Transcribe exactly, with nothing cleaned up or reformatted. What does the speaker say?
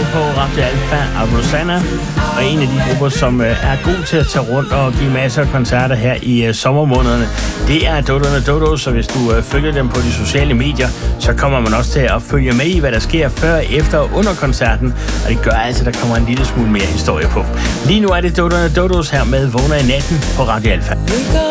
på Radio Alfa og Rosanna, og en af de grupper, som er god til at tage rundt og give masser af koncerter her i uh, sommermånederne, det er Dodona Dodo, så hvis du uh, følger dem på de sociale medier, så kommer man også til at følge med i, hvad der sker før, efter og under koncerten, og det gør altså, at der kommer en lille smule mere historie på. Lige nu er det Dodona Dodos her med Vågner i natten på Radio Alfa.